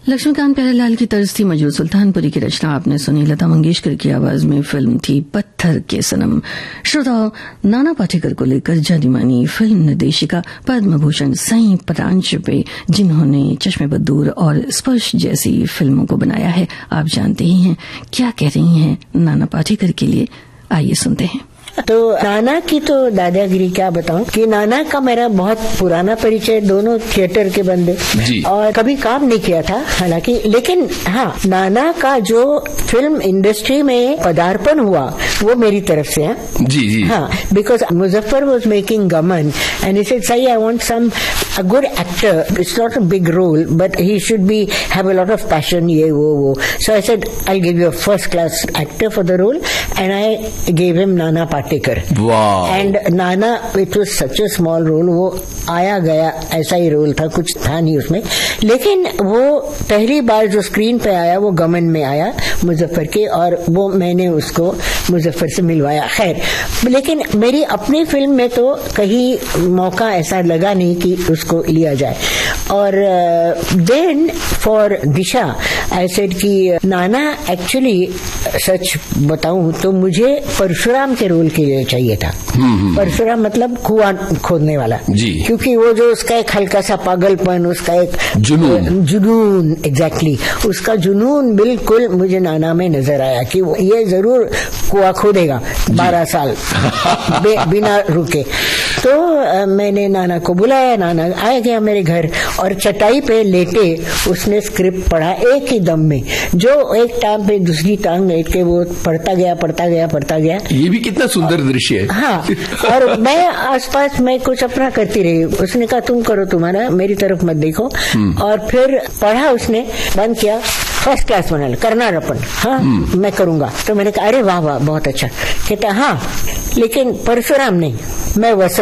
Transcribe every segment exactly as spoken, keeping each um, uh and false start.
लक्ष्मीकांत प्यारेलाल की तर्ज थी, मजरूर सुल्तानपुरी की रचना आपने सुनी, लता मंगेशकर की आवाज में फिल्म थी पत्थर के सनम। श्रोताओं, नाना पाटेकर को लेकर जानी मानी फिल्म निर्देशिका पद्म भूषण सई परांजपे, जिन्होंने चश्मे बदूर और स्पर्श जैसी फिल्मों को बनाया है, आप जानते ही हैं क्या कह रही हैं नाना पाटेकर के लिए। आइए सुनते हैं। तो नाना की तो दादागिरी क्या बताऊं कि नाना का मेरा बहुत पुराना परिचय, दोनों थिएटर के बंदे और कभी काम नहीं किया था हालांकि, लेकिन हाँ, नाना का जो फिल्म इंडस्ट्री में पदार्पण हुआ वो मेरी तरफ से है। जी जी हाँ, बिकॉज मुजफ्फर वाज मेकिंग गमन एंड ही सेड सही I want some a good actor, it's not a big role but he should be have a lot of passion, ये वो वो सो I said I give you a first class actor for the role and I give him Nana Patekar. And Nana, it was such a small role, वो आया गया ऐसा ही role था, कुछ था नहीं उसमें, लेकिन वो पहली बार जो स्क्रीन पे आया वो गमन में आया मुजफ्फर के, और वो मैंने उसको मुजफ्फर से मिलवाया। खैर, लेकिन मेरी अपनी फिल्म में तो कहीं मौका ऐसा लगा नहीं कि उसको लिया जाए। और then for Disha I said कि नाना, एक्चुअली सच बताऊं तो मुझे परशुराम के रोल के लिए चाहिए था। परशुराम मतलब कुआं खोदने वाला जी, क्योंकि वो जो उसका एक हल्का सा पागलपन, उसका एक जुनून जुनून एग्जैक्टली exactly, उसका जुनून बिल्कुल मुझे नाना में नजर आया कि वो ये जरूर कुआं खोदेगा बारह साल बिना रुके। तो आ, मैंने नाना को बुलाया, नाना आया गया मेरे घर और चटाई पे लेटे उसने स्क्रिप्ट पढ़ा एक ही दम में, जो एक टांग पे दूसरी टांग लेट के वो पढ़ता गया पढ़ता गया पढ़ता गया। ये भी कितना सुंदर दृश्य है। हाँ, और मैं आसपास मैं कुछ अपना करती रही, उसने कहा तुम करो तुम्हारा, मेरी तरफ मत देखो। और फिर पढ़ा उसने, बंद किया, फर्स्ट क्लास बना करना रपन, हाँ मैं करूंगा। तो मैंने कहा अरे वाह वाह बहुत अच्छा। कहता हाँ, लेकिन परशुराम नहीं, मैं वसंत।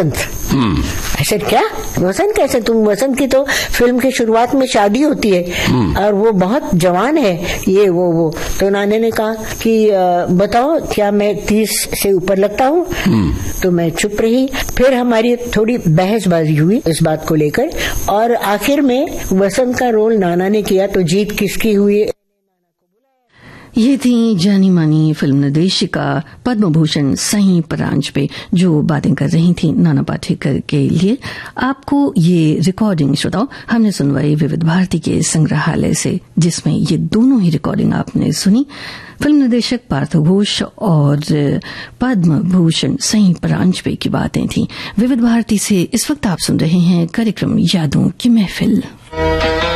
ऐसे क्या वसंत कैसे? तुम वसंत की तो फिल्म की शुरुआत में शादी होती है और वो बहुत जवान है, ये वो वो तो नाने ने कहा कि बताओ क्या मैं तीस से ऊपर लगता हूँ? तो मैं चुप रही। फिर हमारी थोड़ी बहसबाजी हुई इस बात को लेकर और आखिर में वसंत का रोल नाना ने किया, तो जीत किसकी हुई? ये थी जानी मानी फिल्म निर्देशिका पद्म भूषण सई परांजपे, जो बातें कर रही थी नाना पाटेकर के लिए। आपको ये रिकॉर्डिंग श्रोताओं हमने सुनवाई विविध भारती के संग्रहालय से, जिसमें ये दोनों ही रिकॉर्डिंग आपने सुनी। फिल्म निर्देशक पार्थ घोष और पद्म भूषण सई परांजपे की बातें थी। विविध भारती से इस वक्त आप सुन रहे हैं कार्यक्रम यादों की महफिल।